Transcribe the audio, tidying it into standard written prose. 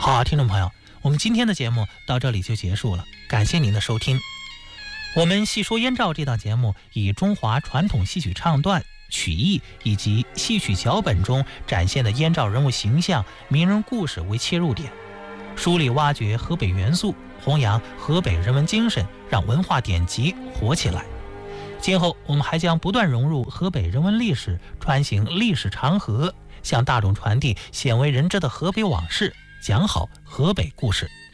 好，听众朋友，我们今天的节目到这里就结束了，感谢您的收听。我们细说燕赵这档节目以中华传统戏曲唱段、曲艺以及戏曲脚本中展现的燕赵人物形象、名人故事为切入点，梳理挖掘河北元素，弘扬河北人文精神，让文化典籍活起来。今后我们还将不断融入河北人文历史，穿行历史长河，向大众传递鲜为人知的河北往事，讲好河北故事。